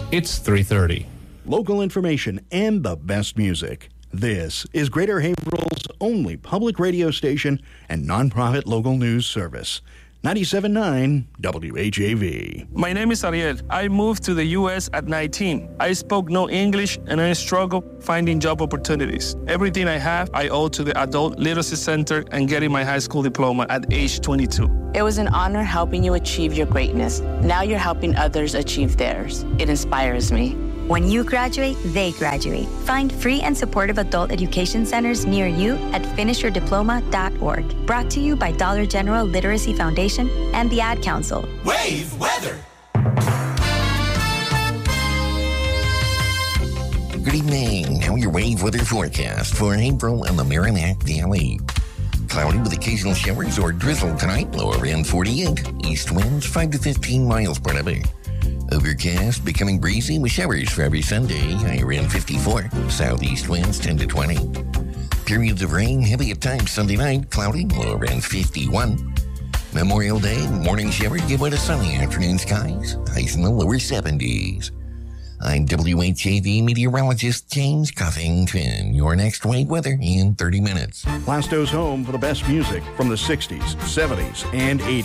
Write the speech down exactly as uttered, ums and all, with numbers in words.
It's three thirty. Local information and the best music. This is Greater Haverhill's only public radio station and nonprofit local news service. ninety-seven point nine W H A V. My name is Ariel. I moved to the U S at nineteen. I spoke no English and I struggled finding job opportunities. Everything I have, I owe to the Adult Literacy Center and getting my high school diploma at age twenty-two. It was an honor helping you achieve your greatness. Now you're helping others achieve theirs. It inspires me. When you graduate, they graduate. Find free and supportive adult education centers near you at finish your diploma dot org. Brought to you by Dollar General Literacy Foundation and the Ad Council. Wave weather. Good evening. Now your wave weather forecast for April in the Merrimack Valley. Cloudy with occasional showers or drizzle tonight, low around forty-eight. East winds five to fifteen miles per hour. Overcast, becoming breezy with showers for every Sunday, high around fifty-four. Southeast winds ten to twenty. Periods of rain, heavy at times Sunday night, cloudy, low around fifty-one. Memorial Day, morning showers give way to sunny afternoon skies, highs in the lower seventies. I'm W H A V meteorologist James Cuffington. Your next wave weather in thirty minutes. Plasto's home for the best music from the sixties, seventies, and eighties.